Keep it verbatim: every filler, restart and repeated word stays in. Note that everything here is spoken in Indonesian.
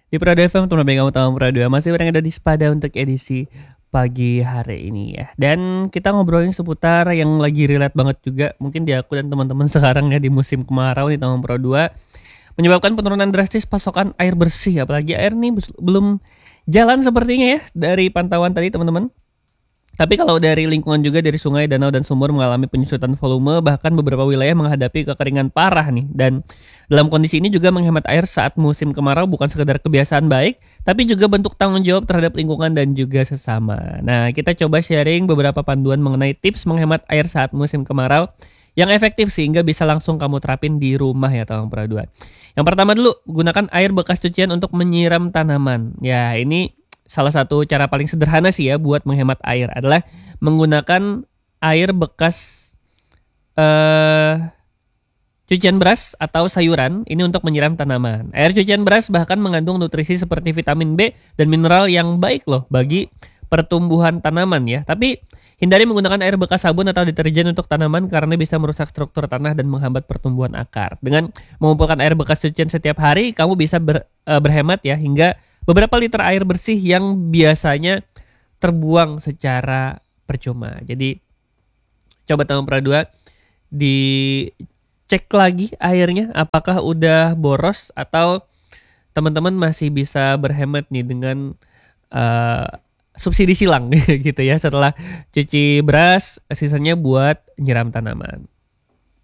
Di Prado F M, teman pegang utama Prado masih berada di Sepada untuk edisi pagi hari ini ya. Dan kita ngobrolin seputar yang lagi relate banget juga mungkin di aku dan teman-teman sekarang ya di musim kemarau di tahun Pro dua menyebabkan penurunan drastis pasokan air bersih, apalagi air nih bes- belum jalan sepertinya ya dari pantauan tadi teman-teman. Tapi kalau dari lingkungan juga dari sungai, danau, dan sumur mengalami penyusutan volume, bahkan beberapa wilayah menghadapi kekeringan parah nih. Dan dalam kondisi ini juga menghemat air saat musim kemarau bukan sekedar kebiasaan baik, tapi juga bentuk tanggung jawab terhadap lingkungan dan juga sesama. Nah, kita coba sharing beberapa panduan mengenai tips menghemat air saat musim kemarau yang efektif sehingga bisa langsung kamu terapin di rumah ya Tawang Peraduan. Yang pertama dulu, gunakan air bekas cucian untuk menyiram tanaman. Ya, ini salah satu cara paling sederhana sih ya buat menghemat air adalah menggunakan air bekas eh, cucian beras atau sayuran ini untuk menyiram tanaman. Air cucian beras bahkan mengandung nutrisi seperti vitamin B dan mineral yang baik loh bagi pertumbuhan tanaman ya. Tapi hindari menggunakan air bekas sabun atau deterjen untuk tanaman karena bisa merusak struktur tanah dan menghambat pertumbuhan akar. Dengan mengumpulkan air bekas cucian setiap hari, kamu bisa ber, eh, berhemat ya hingga beberapa liter air bersih yang biasanya terbuang secara percuma. Jadi coba tahun Pradua dicek lagi airnya apakah udah boros atau teman-teman masih bisa berhemat nih dengan uh, subsidi silang gitu ya setelah cuci beras sisanya buat nyiram tanaman.